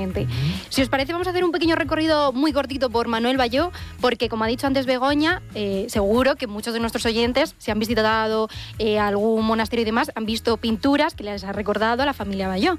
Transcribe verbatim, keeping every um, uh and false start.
exactamente. Si os parece, vamos a hacer un pequeño recorrido muy cortito por Manuel Bayó, porque como ha dicho antes Begoña, eh, seguro que muchos de nuestros oyentes, si han visitado eh, algún monasterio y demás, han visto pinturas que les ha recordado a la familia Bayó.